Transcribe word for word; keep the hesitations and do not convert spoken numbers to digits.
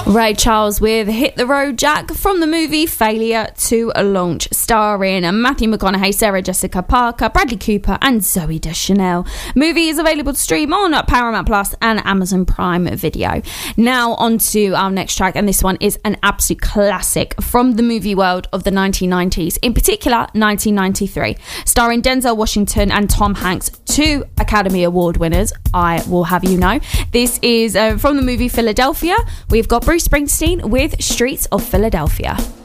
Ray Charles with Hit the Road Jack from the movie Failure to Launch, starring Matthew McConaughey, Sarah Jessica Parker, Bradley Cooper and Zooey Deschanel. Movie is available to stream on Paramount Plus and Amazon Prime Video. Now on to our next track, and this one is an absolute classic from the movie world of the nineteen nineties, in particular nineteen ninety-three, starring Denzel Washington and Tom Hanks, two Academy Award winners, I will have you know. This is uh, from the movie Philadelphia. We've got Bruce Springsteen with Streets of Philadelphia.